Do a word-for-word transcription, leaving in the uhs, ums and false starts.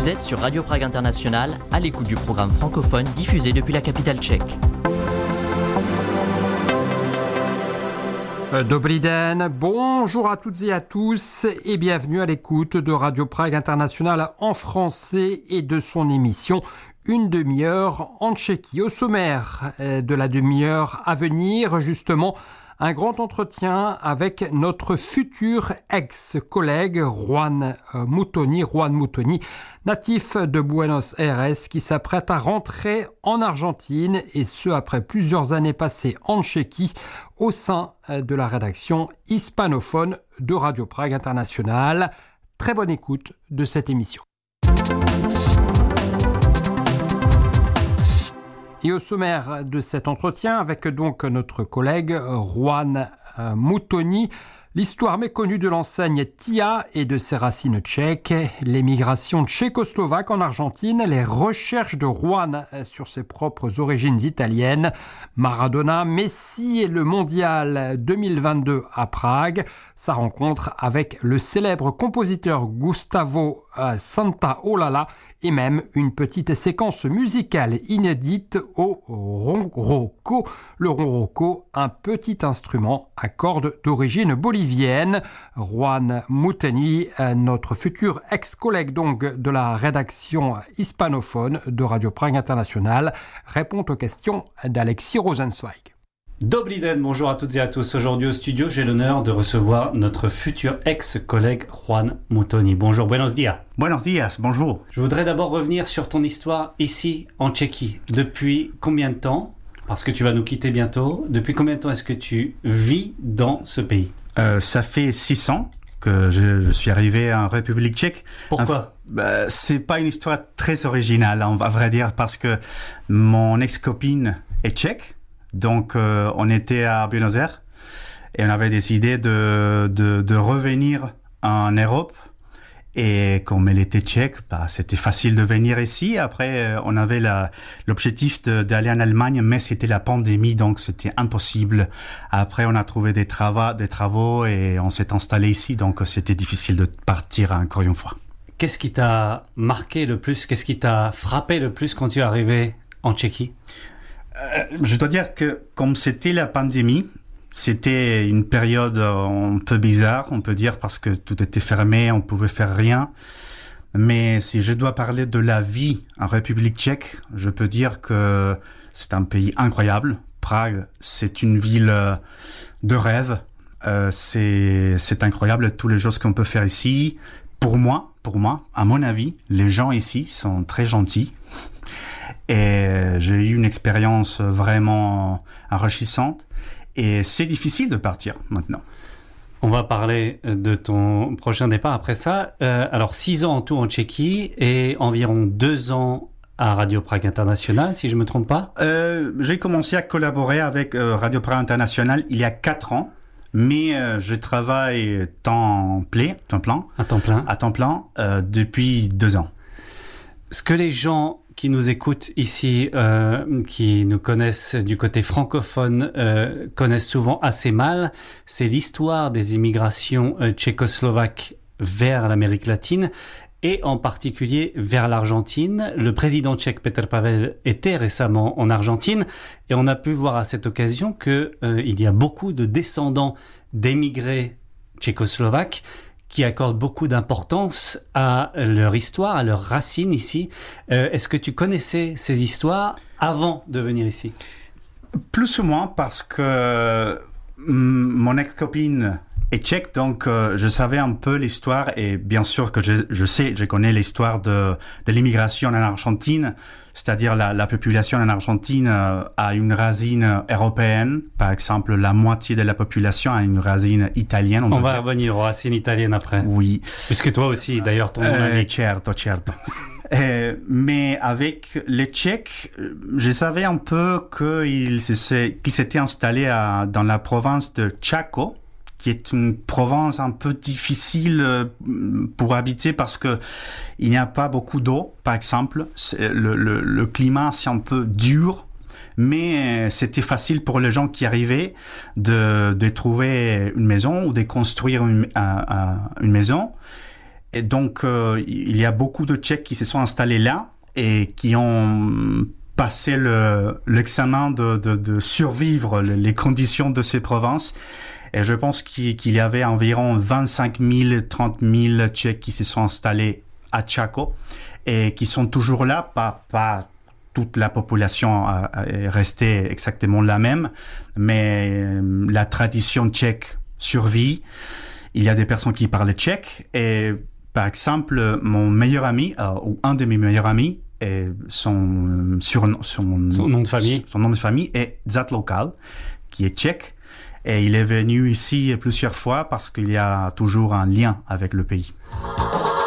Vous êtes sur Radio Prague International, à l'écoute du programme francophone diffusé depuis la capitale tchèque. Dobrý den, bonjour à toutes et à tous et bienvenue à l'écoute de Radio Prague International en français et de son émission Une demi-heure en Tchéquie. Au sommaire de la demi-heure à venir, justement, un grand entretien avec notre futur ex-collègue Juan Mutoni, Juan Mutoni, natif de Buenos Aires, qui s'apprête à rentrer en Argentine, et ce après plusieurs années passées en Tchéquie, au sein de la rédaction hispanophone de Radio Prague International. Très bonne écoute de cette émission. Et au sommaire de cet entretien, avec donc notre collègue Juan Mutoni, l'histoire méconnue de l'enseigne Tia et de ses racines tchèques, l'émigration tchécoslovaque en Argentine, les recherches de Juan sur ses propres origines italiennes, Maradona, Messi et le mondial deux mille vingt-deux à Prague, sa rencontre avec le célèbre compositeur Gustavo Santaolalla, et même une petite séquence musicale inédite au ronroco. Le ronroco, un petit instrument à cordes d'origine bolivienne. Juan Mutoni, notre futur ex-collègue donc de la rédaction hispanophone de Radio Prague International, répond aux questions d'Alexis Rosenzweig. Dobrý den, bonjour à toutes et à tous. Aujourd'hui au studio, j'ai l'honneur de recevoir notre futur ex-collègue Juan Mutoni. Bonjour, buenos días. Buenos días, bonjour. Je voudrais d'abord revenir sur ton histoire ici en Tchéquie. Depuis combien de temps, parce que tu vas nous quitter bientôt, depuis combien de temps est-ce que tu vis dans ce pays ? euh, Ça fait six ans que je, je suis arrivé en République tchèque. Pourquoi ? Enfin, bah, c'est pas une histoire très originale, on va vrai dire, parce que mon ex-copine est tchèque. Donc, euh, on était à Buenos Aires et on avait décidé de, de, de revenir en Europe. Et comme elle était tchèque, bah, c'était facile de venir ici. Après, on avait la, l'objectif de, d'aller en Allemagne, mais c'était la pandémie, donc c'était impossible. Après, on a trouvé des travaux, des travaux et on s'est installé ici, donc c'était difficile de partir encore une fois. Qu'est-ce qui t'a marqué le plus ? Qu'est-ce qui t'a frappé le plus quand tu es arrivé en Tchéquie ? Euh, je dois dire que comme c'était la pandémie, c'était une période un peu bizarre, on peut dire, parce que tout était fermé, on pouvait faire rien. Mais si je dois parler de la vie en République tchèque, je peux dire que c'est un pays incroyable. Prague, c'est une ville de rêve. Euh, c'est, c'est incroyable toutes les choses qu'on peut faire ici. Pour moi, pour moi, à mon avis, les gens ici sont très gentils. Et j'ai eu une expérience vraiment enrichissante. Et c'est difficile de partir maintenant. On va parler de ton prochain départ après ça. Euh, alors, six ans en tout en Tchéquie et environ deux ans à Radio Prague International, si je ne me trompe pas. Euh, j'ai commencé à collaborer avec euh, Radio Prague International il y a quatre ans. Mais euh, je travaille temps plein, temps plein, à temps plein, à temps plein euh, depuis deux ans. Ce que les gens qui nous écoutent ici, euh, qui nous connaissent du côté francophone, euh, connaissent souvent assez mal, c'est l'histoire des immigrations euh, tchécoslovaques vers l'Amérique latine et en particulier vers l'Argentine. Le président tchèque Petr Pavel était récemment en Argentine et on a pu voir à cette occasion que euh, il y a beaucoup de descendants d'émigrés tchécoslovaques qui accordent beaucoup d'importance à leur histoire, à leurs racines ici. Euh, est-ce que tu connaissais ces histoires avant de venir ici ? Plus ou moins, parce que mon ex-copine est tchèque, donc euh, je savais un peu l'histoire, et bien sûr que je, je sais, je connais l'histoire de, de l'immigration en Argentine, c'est-à-dire la, la population en Argentine euh, a une racine européenne. Par exemple, la moitié de la population a une racine italienne. On, on va dire. revenir aux racines italiennes après. Oui. Puisque toi aussi, d'ailleurs, ton nom euh, l'indique. Certo, certo. euh, mais avec les Tchèques, je savais un peu qu'ils s'étaient installés à, dans la province de Chaco, qui est une province un peu difficile pour habiter parce que il n'y a pas beaucoup d'eau, par exemple. Le, le, le climat, c'est un peu dur, mais c'était facile pour les gens qui arrivaient de, de trouver une maison ou de construire une, une maison. Et donc, euh, il y a beaucoup de Tchèques qui se sont installés là et qui ont passé le, l'examen de, de, de survivre les conditions de ces provinces. Et je pense qu'il, qu'il y avait environ vingt-cinq mille, trente mille Tchèques qui se sont installés à Chaco et qui sont toujours là, pas, pas toute la population est restée exactement la même, mais la tradition tchèque survit. Il y a des personnes qui parlent tchèque et par exemple, mon meilleur ami, euh, ou un de mes meilleurs amis, et son, surnom, son, son nom de famille, son nom de famille est Zatlokal, qui est tchèque. Et il est venu ici plusieurs fois parce qu'il y a toujours un lien avec le pays.